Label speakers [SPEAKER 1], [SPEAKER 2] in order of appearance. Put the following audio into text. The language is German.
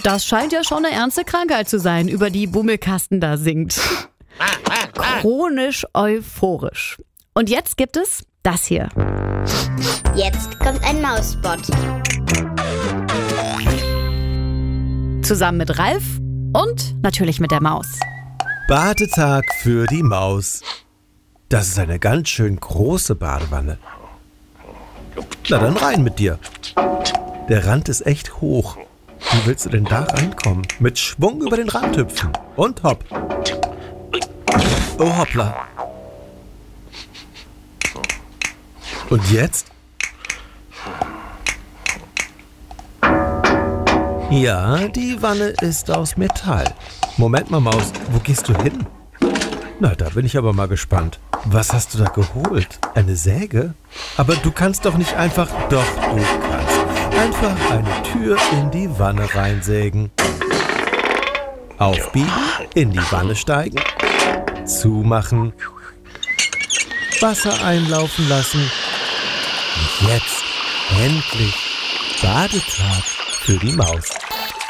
[SPEAKER 1] Das scheint ja schon eine ernste Krankheit zu sein, über die Bummelkasten da singt. Chronisch euphorisch. Und jetzt gibt es das hier.
[SPEAKER 2] Jetzt kommt ein Mausspot.
[SPEAKER 1] Zusammen mit Ralf und natürlich mit der Maus.
[SPEAKER 3] Badetag für die Maus. Das ist eine ganz schön große Badewanne. Na dann rein mit dir. Der Rand ist echt hoch. Wie willst du denn da reinkommen? Mit Schwung über den Rand hüpfen. Und hopp. Oh hoppla. Und jetzt? Ja, die Wanne ist aus Metall. Moment mal, Maus, wo gehst du hin? Na, da bin ich aber mal gespannt. Was hast du da geholt? Eine Säge? Aber du kannst doch nicht einfach... Doch, du kannst. Einfach eine Tür in die Wanne reinsägen. Aufbiegen, in die Wanne steigen, zumachen, Wasser einlaufen lassen. Und jetzt, endlich, Badetag für die Maus.